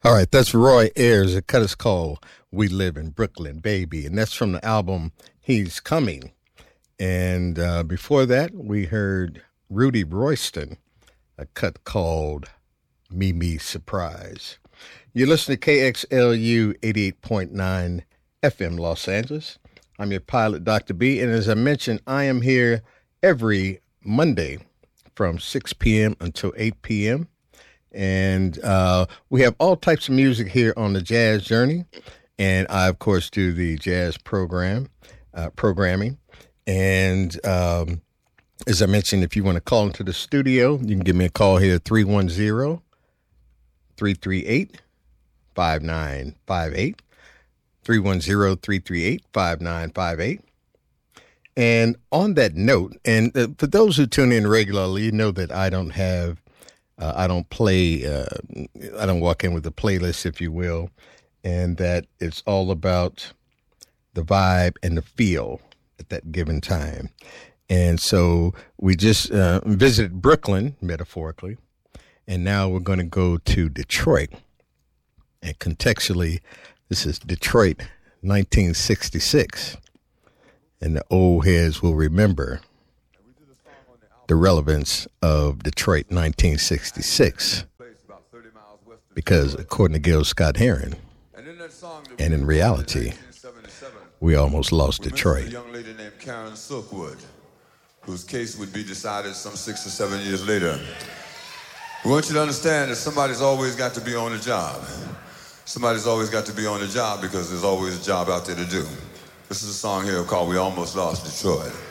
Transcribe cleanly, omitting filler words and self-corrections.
All right, that's Roy Ayers. The cut is called We Live in Brooklyn, Baby. And that's from the album He's Coming. And before that, we heard Rudy Royston, a cut called Me Surprise. You listen to KXLU 88.9 FM Los Angeles. I'm your pilot, Dr. B. And as I mentioned, I am here every Monday from 6 p.m. until 8 p.m. And we have all types of music here on the Jazz Journey. And I, of course, do the jazz programming. And as I mentioned, if you want to call into the studio, you can give me a call here at 310-338-5958. 310-338-5958. And on that note, and for those who tune in regularly, you know that I don't have I don't play, I don't walk in with a playlist, if you will, and that it's all about the vibe and the feel at that given time. And so we just visited Brooklyn, metaphorically, and now we're going to go to Detroit. And contextually, this is Detroit, 1966. And the old heads will remember the relevance of Detroit 1966, because according to Gil Scott-Heron, and in reality, we almost lost Detroit. A young lady named Karen Silkwood, whose case would be decided some 6 or 7 years later. We want you to understand that somebody's always got to be on the job. Somebody's always got to be on the job because there's always a job out there to do. This is a song here called We Almost Lost Detroit.